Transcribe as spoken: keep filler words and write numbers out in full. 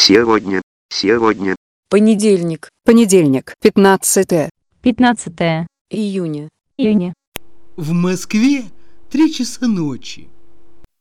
Сегодня, сегодня. Понедельник. Понедельник, пятнадцатое пятнадцатое июня. июня. В Москве три часа ночи.